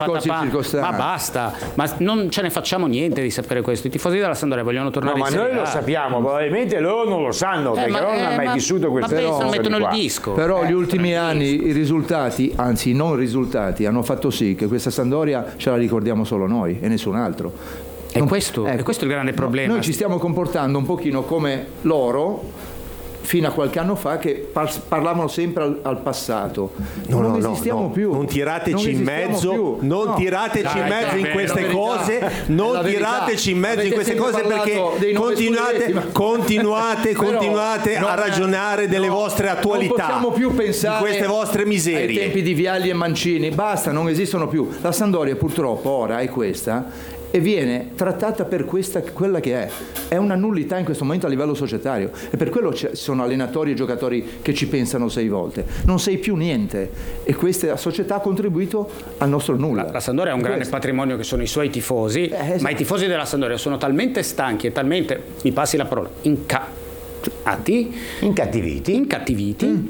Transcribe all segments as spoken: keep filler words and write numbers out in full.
ma basta, ma non ce ne facciamo niente di sapere questo. I tifosi della Sampdoria vogliono tornare no, in Serie A. Ma noi lo sappiamo, probabilmente loro non lo sanno, eh, perché loro non hanno mai ma, vissuto queste cose. Ma mettono il disco. Però eh, gli ultimi anni i risultati, anzi i non risultati, hanno fatto sì che questa Sampdoria ce la ricordiamo solo noi e nessun altro. E non, questo, ecco, è questo il grande problema. Noi ci stiamo comportando un pochino come loro fino a qualche anno fa, che par- parlavano sempre al, al passato. No, non no, esistiamo no, più. Non tirateci non in mezzo, più. non no. tirateci Dai, in mezzo in vero, queste cose, non tirateci in mezzo in queste cose, perché continuate, continuate, Però, continuate no, a ragionare delle no, vostre attualità. Non possiamo più pensare di queste vostre miserie. ai tempi di Vialli e Mancini. Basta, non esistono più. La Sampdoria purtroppo ora è questa e viene trattata per questa, quella che è. È una nullità in questo momento a livello societario, e per quello ci sono allenatori e giocatori che ci pensano sei volte. Non sei più niente, e questa società ha contribuito al nostro nulla. La, la Sampdoria ha un grande questo. patrimonio che sono i suoi tifosi, eh, esatto. ma i tifosi della Sampdoria sono talmente stanchi e talmente, mi passi la parola, incatti, incattiviti, incattiviti mm.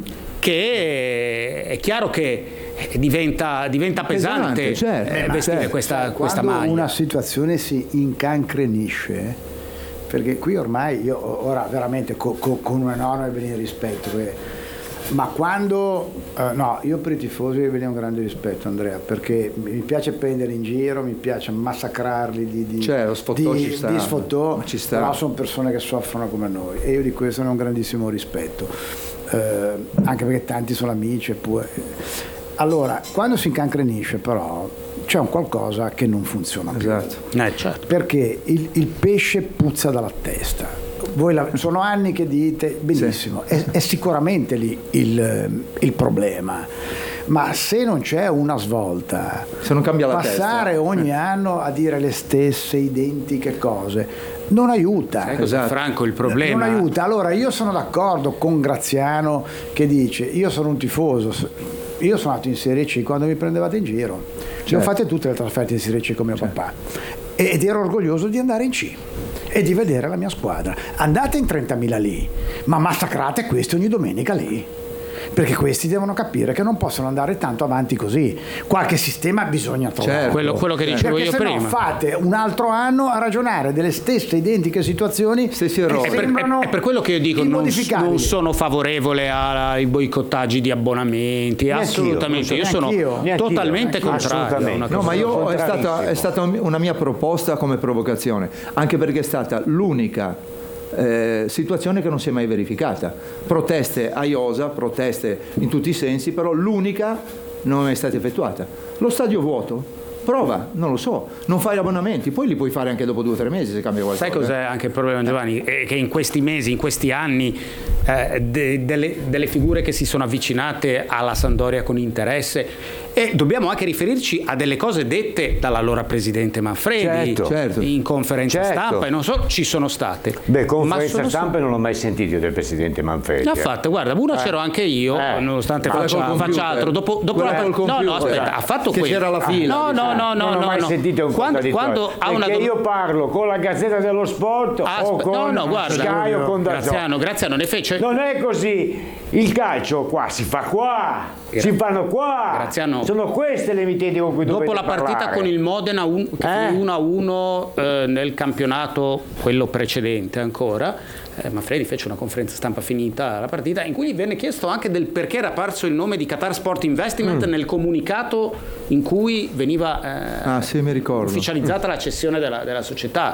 che è chiaro che diventa, diventa pesante, pesante certo, eh, vestire certo. questa, questa maglia. Quando una situazione si incancrenisce, perché qui ormai io ora veramente co, co, con un enorme bene rispetto, perché, ma quando eh, no, io per i tifosi ve un grande rispetto, Andrea, perché mi piace prendere in giro, mi piace massacrarli di, di, cioè, lo sfottò di, ci sta, di sfottò, ci sta. Però sono persone che soffrono come noi, e io di questo ne ho un grandissimo rispetto, eh, anche perché tanti sono amici eppure. Allora, quando si incancrenisce però c'è un qualcosa che non funziona più. Esatto. Eh, certo. Perché il, il pesce puzza dalla testa. Voi la, sono anni che dite, benissimo, sì. è, è sicuramente lì il, il problema. Ma se non c'è una svolta, se non cambia la passare testa. ogni anno a dire le stesse identiche cose non aiuta. Sai cos'è, Franco, il problema? Non aiuta. Allora io sono d'accordo con Graziano che dice: io sono un tifoso. Io sono andato in Serie C quando mi prendevate in giro, certo. Le ho fatte tutte le trasferte in Serie C con mio certo. papà, ed ero orgoglioso di andare in C e di vedere la mia squadra. Andate in trentamila lì, ma massacrate questi ogni domenica lì, perché questi devono capire che non possono andare tanto avanti così. Qualche sistema bisogna trovare. Certo. Quello, quello che dicevo perché io se prima. no fate un altro anno a ragionare delle stesse identiche situazioni, stessi errori. È per, è, è per quello che io dico non, non sono favorevole ai boicottaggi di abbonamenti, neanch'io, assolutamente. Io sono neanch'io, totalmente neanch'io, contrario. Una no, ma io è stata, è stata una mia proposta come provocazione, anche perché è stata l'unica Eh, situazione che non si è mai verificata. Proteste a Iosa, proteste in tutti i sensi, però l'unica non è stata effettuata. Lo stadio vuoto? Prova, non lo so, non fai gli abbonamenti, poi li puoi fare anche dopo due o tre mesi se cambia qualcosa. Sai cos'è anche il problema, Giovanni? È che in questi mesi, in questi anni, eh, de, delle, delle figure che si sono avvicinate alla Sampdoria con interesse, e dobbiamo anche riferirci a delle cose dette dall'allora presidente Manfredi, certo, certo. in conferenza certo. stampa, e non so, ci sono state. Beh, conferenza sono, stampa non l'ho mai sentito del presidente Manfredi. L'ha fatta, guarda, una eh. c'ero anche io, eh. nonostante Ma faccia, faccia altro. Dopo, dopo la, no, no, aspetta, ha fatto che quello. c'era la fila. No, no, no, no, non ho no, mai no. sentito un quando, quando ha una perché dom- io parlo con la Gazzetta dello Sport Aspe- o con no, no, guarda, Sky o con Graziano, Graziano ne fece. Non è così. Il calcio qua si fa qua, Gra- si fanno qua. Graziano, sono queste le emittenti con cui dopo dovete la partita parlare. con il Modena un, eh? uno a uno eh, nel campionato, quello precedente ancora, eh, Manfredi fece una conferenza stampa finita la partita in cui gli venne chiesto anche del perché era apparso il nome di Qatar Sport Investment mm. nel comunicato in cui veniva eh, ah, sì, mi ricordo. ufficializzata la cessione della, della società.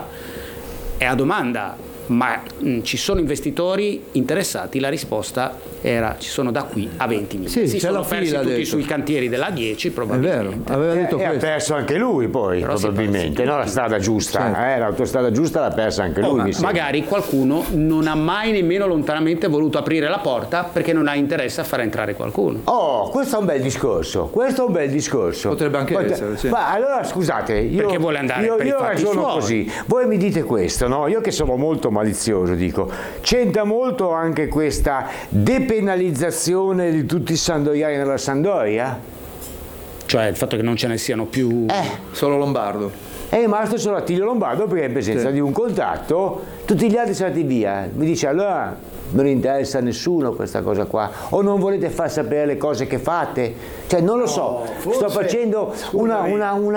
E a domanda: ma mh, ci sono investitori interessati? La risposta era: ci sono da qui a venti milioni. Sì, si sono persi tutti detto. sui cantieri della dieci, probabilmente. È vero, aveva detto e, questo. E ha perso anche lui poi, però probabilmente, no? La strada giusta, certo. eh, l'autostrada giusta l'ha persa anche lui. Oh, mi magari qualcuno non ha mai nemmeno lontanamente voluto aprire la porta perché non ha interesse a far entrare qualcuno. Oh, questo è un bel discorso, questo è un bel discorso. Potrebbe anche Pot- essere, sì. Ma allora scusate, io, perché vuole andare io, per io i fatti ragiono suoi. Così. Voi mi dite questo, no? Io che sono molto malizioso dico, c'entra molto anche questa depenalizzazione di tutti i sandoriani nella Sampdoria? Cioè il fatto che non ce ne siano più. Eh, solo Lombardo. è rimasto solo Attilio Lombardo perché in presenza Sì. di un contratto, tutti gli altri sono andati via. Mi dice allora non interessa a nessuno questa cosa qua, o non volete far sapere le cose che fate? Cioè non lo so, forse- sto facendo una, una, una